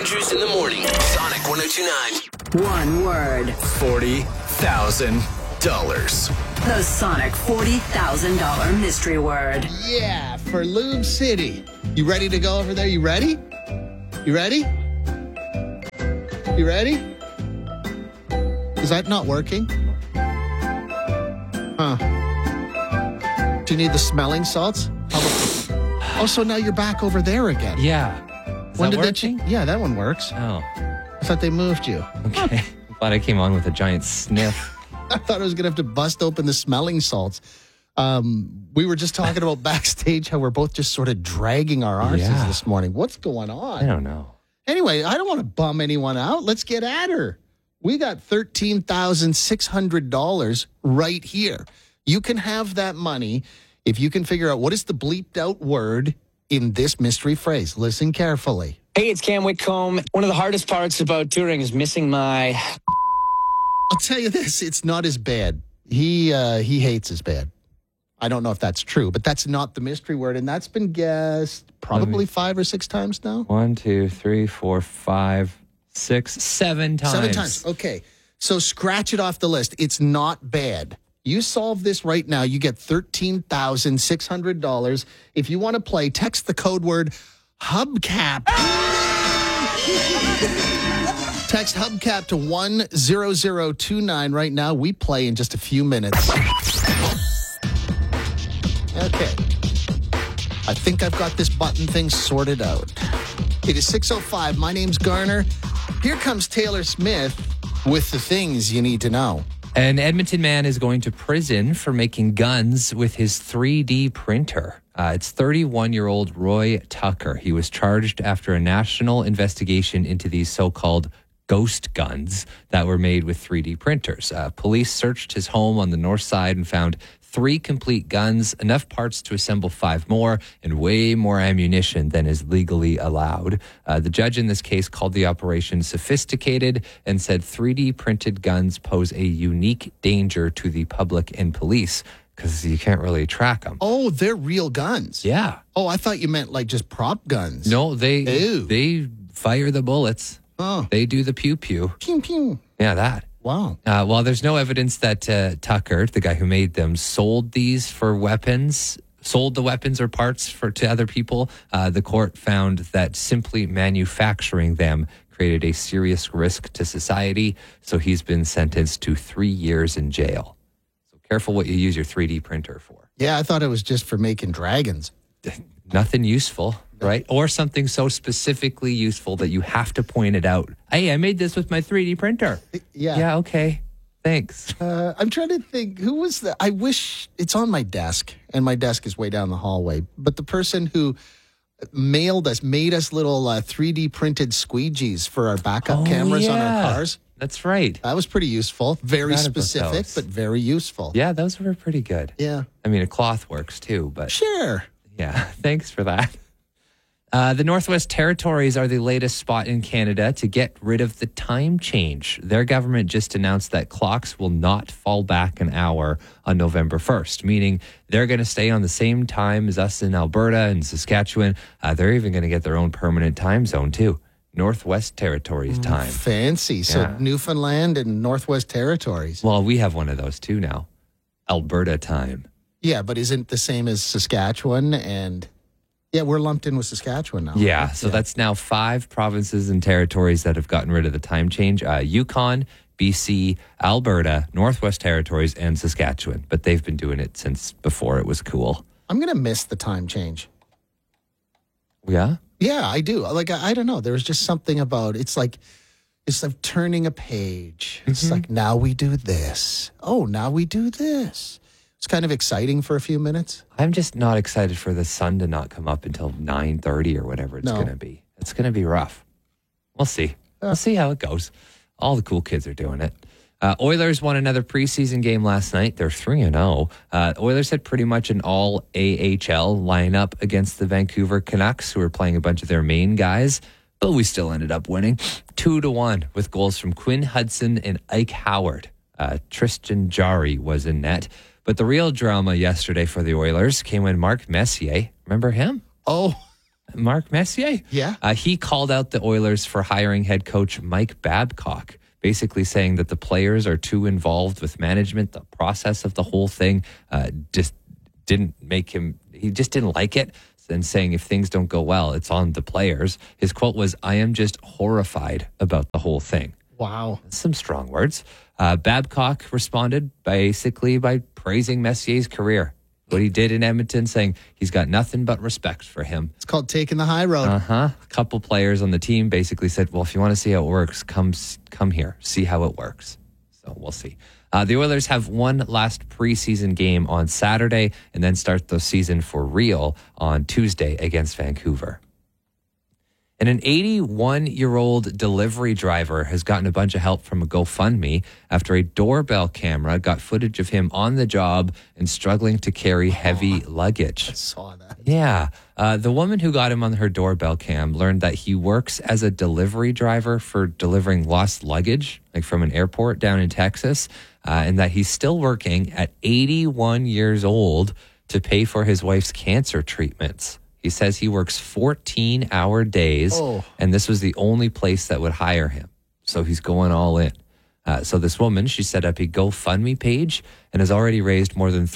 Andrews in the morning. Sonic 102.9. One word. $40,000. The Sonic $40,000 mystery word. Yeah, for Lube City. You ready to go over there? You ready? You ready? You ready? Is that not working? Huh. Do you need the smelling salts? Oh, so now you're back over there again. Yeah. When did they Yeah, that one works. Oh. I thought they moved you. Okay. Glad I came on with a giant sniff. I thought I was going to have to bust open the smelling salts. We were just talking about backstage how we're both just sort of dragging our arses this morning. What's going on? I don't know. Anyway, I don't want to bum anyone out. Let's get at her. We got $13,600 right here. You can have that money if you can figure out what is the bleeped out word in this mystery phrase. Listen carefully. Hey, it's Cam Whitcomb. One of the hardest parts about touring is missing my... I'll tell you this, it's not as bad. He hates his bad. I don't know if that's true, but that's not the mystery word, and that's been guessed probably 5 or 6 times now. 1, 2, 3, 4, 5, 6, 7 times. 7 times. Okay. So scratch it off the list. It's not bad. You solve this right now, you get $13,600. If you want to play, text the code word hubcap. Text hubcap to 10029 right now. We play in just a few minutes. Okay. I think I've got this button thing sorted out. It is 6:05. My name's Garner. Here comes Taylor Smith with the things you need to know. An Edmonton man is going to prison for making guns with his 3D printer. It's 31-year-old Roy Tucker. He was charged after a national investigation into these so-called ghost guns that were made with 3D printers. Police searched his home on the north side and found 3 complete guns, enough parts to assemble 5 more, and way more ammunition than is legally allowed. The judge in this case called the operation sophisticated and said 3D printed guns pose a unique danger to the public and police because you can't really track them. Oh, they're real guns. Yeah. Oh, I thought you meant like just prop guns. No, they fire the bullets. Oh. They do the pew-pew. Pew, pew. Yeah, that. Wow. Well, there's no evidence that Tucker, the guy who made them, sold the weapons or parts to other people. The court found that simply manufacturing them created a serious risk to society. So he's been sentenced to 3 years in jail. So careful what you use your 3D printer for. Yeah, I thought it was just for making dragons. Nothing useful, right? Or something so specifically useful that you have to point it out. Hey, I made this with my 3D printer. Yeah. Yeah, okay. Thanks. I'm trying to think, who was the... I wish... It's on my desk, and my desk is way down the hallway. But the person who made us little 3D printed squeegees for our backup cameras on our cars. That's right. That was pretty useful. Very Forgot about specific, those. but very useful. Yeah, those were pretty good. Yeah. I mean, a cloth works too, but Sure. yeah, thanks for that. The Northwest Territories are the latest spot in Canada to get rid of the time change. Their government just announced that clocks will not fall back an hour on November 1st, meaning they're going to stay on the same time as us in Alberta and Saskatchewan. They're even going to get their own permanent time zone too. Northwest Territories time. Fancy. So Yeah. Newfoundland and Northwest Territories. Well, we have one of those too now. Alberta time. Yeah, but isn't the same as Saskatchewan and... Yeah, we're lumped in with Saskatchewan now. Yeah, right? so that's now 5 provinces and territories that have gotten rid of the time change. Yukon, BC, Alberta, Northwest Territories, and Saskatchewan. But they've been doing it since before it was cool. I'm going to miss the time change. Yeah? Yeah, I do. Like, I don't know. There was just something about it's like turning a page. It's like, now we do this. Oh, now we do this. It's kind of exciting for a few minutes. I'm just not excited for the sun to not come up until 9:30 or whatever it's going to be. It's going to be rough. We'll see. We'll see how it goes. All the cool kids are doing it. Oilers won another preseason game last night. They're 3-0. Oilers had pretty much an all AHL lineup against the Vancouver Canucks, who were playing a bunch of their main guys. But we still ended up winning 2-1 with goals from Quinn Hudson and Ike Howard. Tristan Jarry was in net. But the real drama yesterday for the Oilers came when Mark Messier, remember him? Oh, Mark Messier? Yeah. He called out the Oilers for hiring head coach Mike Babcock, basically saying that the players are too involved with management. The process of the whole thing just didn't make him, he just didn't like it. And saying if things don't go well, it's on the players. His quote was, "I am just horrified about the whole thing." Wow. Some strong words. Babcock responded basically by praising Messier's career, what he did in Edmonton, saying he's got nothing but respect for him. It's called taking the high road. A couple players on the team basically said, well, if you want to see how it works, come here, see how it works. So we'll see. The Oilers have one last preseason game on Saturday and then start the season for real on Tuesday against Vancouver. And an 81-year-old delivery driver has gotten a bunch of help from a GoFundMe after a doorbell camera got footage of him on the job and struggling to carry heavy luggage. I saw that. Yeah. The woman who got him on her doorbell cam learned that he works as a delivery driver for delivering lost luggage, like from an airport down in Texas, and that he's still working at 81 years old to pay for his wife's cancer treatments. He says he works 14-hour days, and this was the only place that would hire him. So he's going all in. So this woman, she set up a GoFundMe page and has already raised more than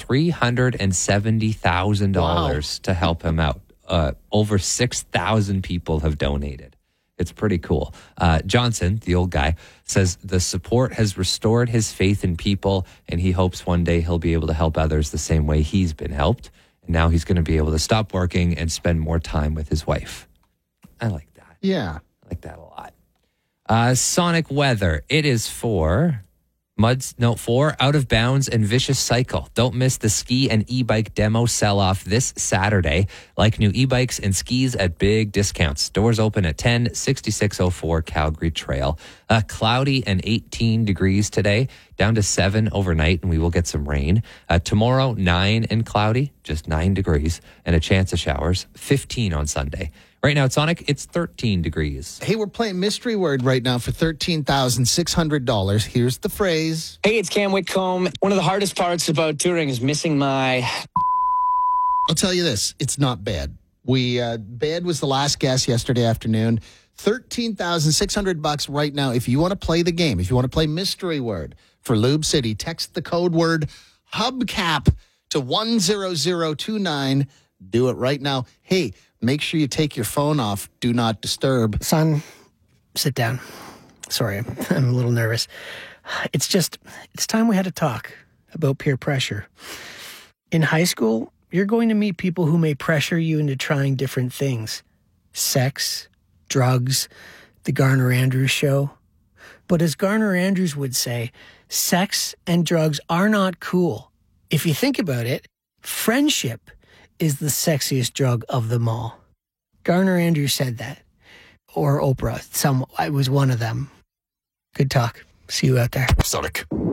$370,000 to help him out. Over 6,000 people have donated. It's pretty cool. Johnson, the old guy, says the support has restored his faith in people, and he hopes one day he'll be able to help others the same way he's been helped. And now he's going to be able to stop working and spend more time with his wife. I like that. Yeah. I like that a lot. Sonic weather. It is for Out of Bounds and Vicious Cycle. Don't miss the ski and e-bike demo sell-off this Saturday. Like new e-bikes and skis at big discounts. Doors open at 10, 6604 Calgary Trail. Cloudy and 18 degrees today, down to 7 overnight, and we will get some rain. Tomorrow, 9 and cloudy, just 9 degrees, and a chance of showers, 15 on Sunday. Right now at Sonic, it's 13 degrees. Hey, we're playing Mystery Word right now for $13,600. Here's the phrase. Hey, it's Cam Whitcomb. One of the hardest parts about touring is missing my... I'll tell you this. It's not bad. Bad was the last guess yesterday afternoon. $13,600 right now. If you want to play the game, if you want to play Mystery Word for Lube City, text the code word hubcap to 10029. Do it right now. Hey, make sure you take your phone off. Do not disturb. Son, sit down. Sorry, I'm a little nervous. It's time we had to talk about peer pressure. In high school, you're going to meet people who may pressure you into trying different things. Sex, drugs, the Garner Andrews show. But as Garner Andrews would say, sex and drugs are not cool. If you think about it, friendship is the sexiest drug of them all. Garner Andrews said that. Or Oprah. It was one of them. Good talk. See you out there. Sonic.